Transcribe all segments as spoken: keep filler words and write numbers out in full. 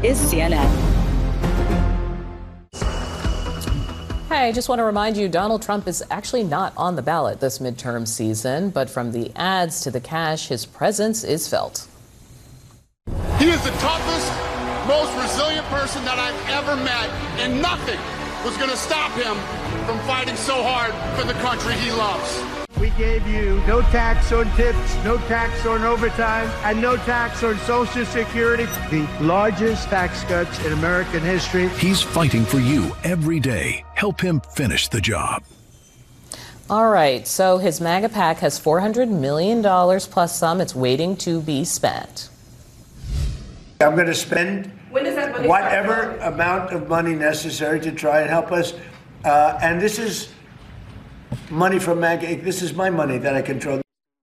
is C N N. Hey, I just want to remind you, Donald Trump is actually not on the ballot this midterm season, but from the ads to the cash, his presence is felt. He is the toughest, most resilient person that I've ever met, and nothing was going to stop him from fighting so hard for the country he loves. We gave you no tax on tips, no tax on overtime, and no tax on Social Security. The largest tax cuts in American history. He's fighting for you every day. Help him finish the job. All right, so his MAGA PAC has four hundred million dollars plus some. It's waiting to be spent. I'm going to spend when does that money whatever amount of money necessary to try and help us. Uh, and this is money from MAGA. This is my money that I control.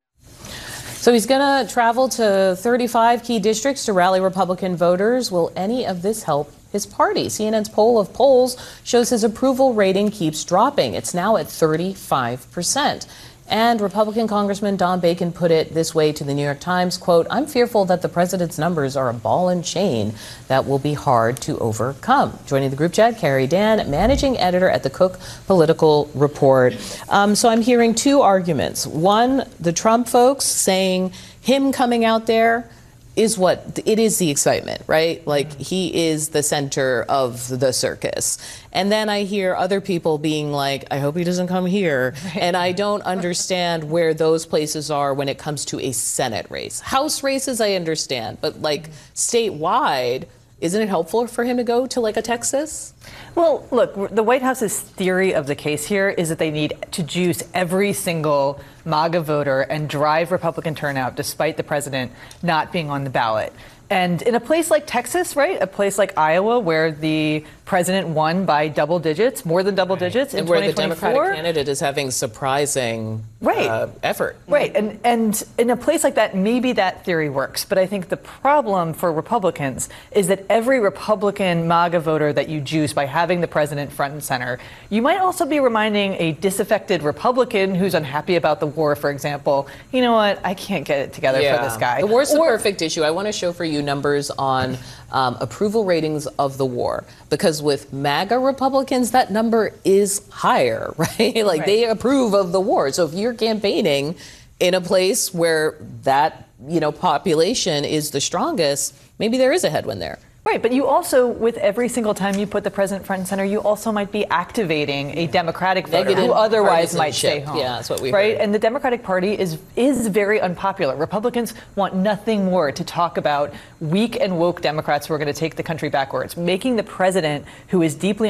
So he's going to travel to thirty-five key districts to rally Republican voters. Will any of this help his party? C N N's poll of polls shows his approval rating keeps dropping. It's now at thirty-five percent. And Republican Congressman Don Bacon put it this way to the New York Times, quote, "I'm fearful that the president's numbers are a ball and chain that will be hard to overcome." Joining the group chat, Carrie Dan, managing editor at the Cook Political Report. Um, so I'm hearing two arguments. One, the Trump folks saying him coming out there is what it is, the excitement, right? Like, he is the center of the circus. And then I hear other people being like, I hope he doesn't come here. Right. And I don't understand where those places are when it comes to a Senate race. House races, I understand, but like statewide, isn't it helpful for him to go to like a Texas? Well, look, the White House's theory of the case here is that they need to juice every single MAGA voter and drive Republican turnout despite the president not being on the ballot. And in a place like Texas, right, a place like Iowa, where the president won by double digits, more than double digits in and where twenty the twenty-four. Democratic candidate is having surprising right. uh, effort. Right. And, and in a place like that, maybe that theory works. But I think the problem for Republicans is that every Republican MAGA voter that you juice by having the president front and center, you might also be reminding a disaffected Republican who's unhappy about the war, for example, you know what, I can't get it together yeah. for this guy. The war's or, the perfect issue. I want to show for you numbers on um, approval ratings of the war, because with MAGA Republicans, that number is higher, right? Like right. they approve of the war. So if you're campaigning in a place where that, you know, population is the strongest, maybe there is a headwind there. Right, but you also, with every single time you put the president front and center, you also might be activating a Democratic voter Negative who otherwise might stay home. Yeah, that's what we right? heard. And the Democratic Party is is very unpopular. Republicans want nothing more to talk about weak and woke Democrats who are going to take the country backwards. Making the president, who is deeply